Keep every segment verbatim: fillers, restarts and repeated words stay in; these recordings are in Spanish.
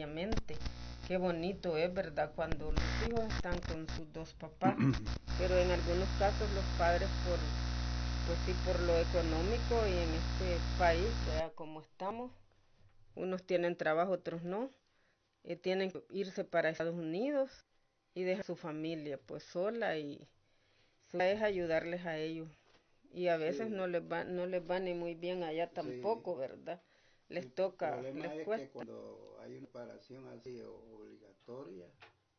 voluntariamente. Qué bonito es, ¿verdad? Cuando los hijos están con sus dos papás, pero en algunos casos los padres por, pues sí, por lo económico y en este país, ¿verdad? Como estamos, unos tienen trabajo, otros no, eh, tienen que irse para Estados Unidos y dejar a su familia pues sola y su es ayudarles a ellos y a veces Sí, no les va no les va ni muy bien allá sí. tampoco, ¿verdad? Les El toca, problema les es que cuesta. cuando hay una separación así obligatoria,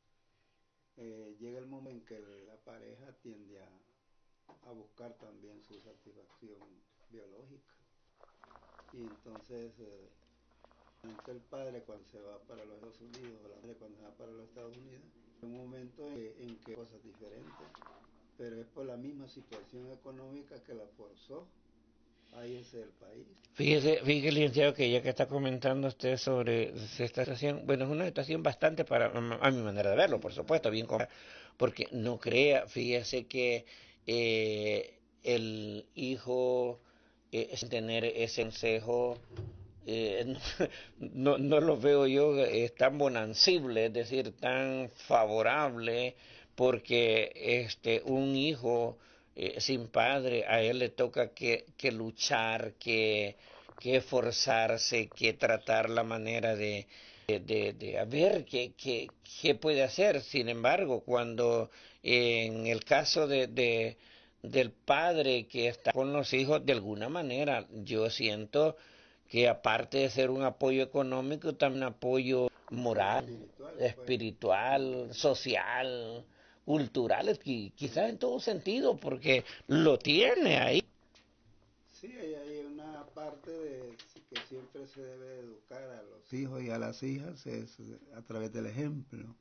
eh, llega el momento en que la pareja tiende a, a buscar también su satisfacción biológica. Y entonces, eh, tanto el padre cuando se va para los Estados Unidos o la madre cuando se va para los Estados Unidos, hay un momento en que, en que cosas diferentes, pero es por la misma situación económica que la forzó a irse del país. Fíjese, fíjese, licenciado, que ya que está comentando usted sobre esta situación, bueno, es una situación bastante para, a mi manera de verlo, por supuesto, bien, porque no crea, fíjese que eh, el hijo, eh, sin tener ese consejo, eh, no, no lo veo yo eh, tan bonancible, es decir, tan favorable, porque este un hijo eh, sin padre, a él le toca que, que luchar, que, que esforzarse, que tratar la manera de, de, de, de a ver qué, qué, qué puede hacer. Sin embargo, cuando eh, en el caso de, de, del padre que está con los hijos, de alguna manera yo siento que aparte de ser un apoyo económico, también un apoyo moral, Espiritual, pues. espiritual, social, cultural, quizás en todo sentido, porque lo tiene ahí. Sí, hay, hay una parte de que siempre se debe educar a los hijos y a las hijas es a través del ejemplo.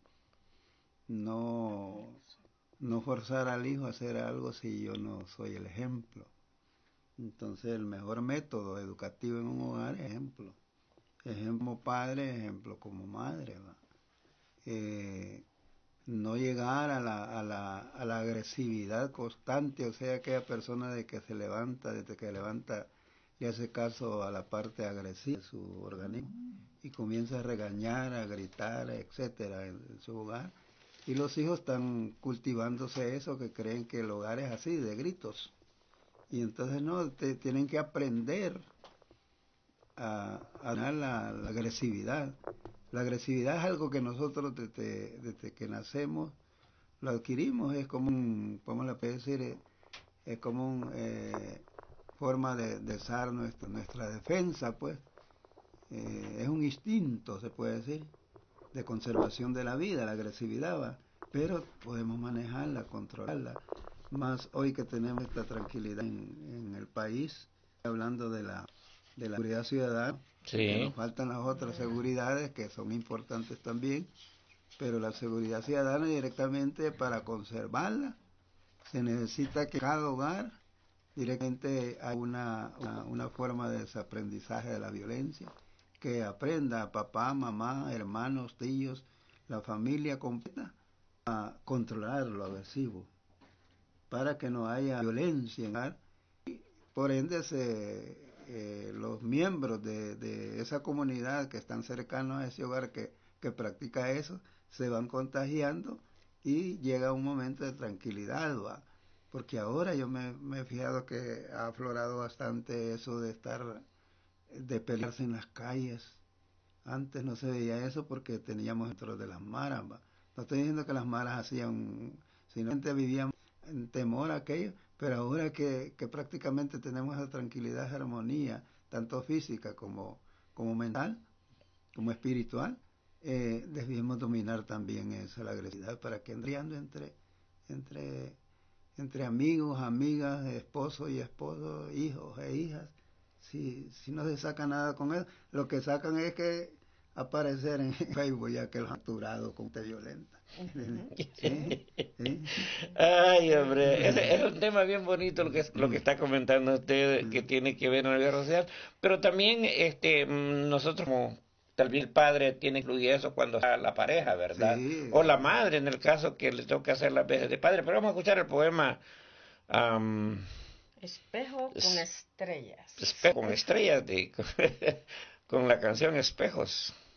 No, no forzar al hijo a hacer algo si yo no soy el ejemplo. Entonces el mejor método educativo en un hogar es ejemplo. Ejemplo como padre, ejemplo como madre. ¿Va? Eh, no llegar a la, a, la, a la agresividad constante, o sea, aquella persona de que se levanta, desde que levanta, le hace caso a la parte agresiva de su organismo y comienza a regañar, a gritar, etcétera, en, en su hogar. Y los hijos están cultivándose eso, que creen que el hogar es así, de gritos. Y entonces no, te, tienen que aprender a, a la, la agresividad. La agresividad es algo que nosotros desde, desde que nacemos lo adquirimos, es como un, ¿cómo le puedo decir? Es como una eh, forma de, de usar nuestra, nuestra defensa, pues. Eh, es un instinto, se puede decir, de conservación de la vida, la agresividad, ¿va? Pero podemos manejarla, controlarla. Más hoy que tenemos esta tranquilidad en, en el país, hablando de la, de la seguridad ciudadana, porque Sí. nos faltan las otras seguridades que son importantes también, pero la seguridad ciudadana directamente para conservarla se necesita que cada hogar directamente haya una, una, una forma de desaprendizaje de la violencia, que aprenda a papá, mamá, hermanos, tíos, la familia completa a controlar lo agresivo, para que no haya violencia en el hogar. Por ende, se, eh, los miembros de, de esa comunidad que están cercanos a ese hogar que, que practica eso, se van contagiando y llega un momento de tranquilidad, ¿va? Porque ahora yo me, me he fijado que ha aflorado bastante eso de estar, de pelearse en las calles. Antes no se veía eso porque teníamos dentro de las maras, ¿va? No estoy diciendo que las maras hacían, sino que vivían en temor a aquello, pero ahora que, que prácticamente tenemos esa tranquilidad, armonía, tanto física como, como mental, como espiritual, eh, debemos dominar también eso, la agresividad, para que andando entre, entre, entre amigos, amigas, esposo y esposo, hijos e hijas, si, si no se saca nada con eso, lo que sacan es que aparecer en Facebook ya que lo han capturado con te violenta. Ujú. ¿Sí? ¿Sí? Ay, hombre, es, es un tema bien bonito lo que lo que está comentando usted, que tiene que ver con la vida social, pero también este mm, nosotros como tal vez el padre tiene que incluir eso cuando está la pareja, ¿verdad? O Sí, la madre en el caso que le toca hacer las veces de padre. Pero vamos a escuchar el poema um, Espejo con estrellas. Espejo con estrellas de con la canción Espejos.